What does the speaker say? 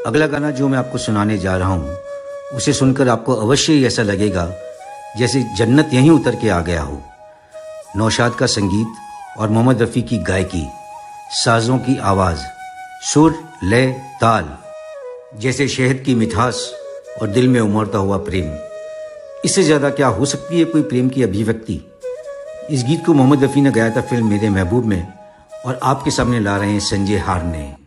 अगला गाना जो मैं आपको सुनाने जा रहा हूँ उसे सुनकर आपको अवश्य ही ऐसा लगेगा जैसे जन्नत यहीं उतर के आ गया हो। नौशाद का संगीत और मोहम्मद रफ़ी की गायकी, साजों की आवाज़, सुर, लय, ताल, जैसे शहद की मिठास और दिल में उमड़ता हुआ प्रेम। इससे ज़्यादा क्या हो सकती है कोई प्रेम की अभिव्यक्ति। इस गीत को मोहम्मद रफ़ी ने गाया था फिल्म मेरे महबूब में और आपके सामने ला रहे हैं संजय हारने।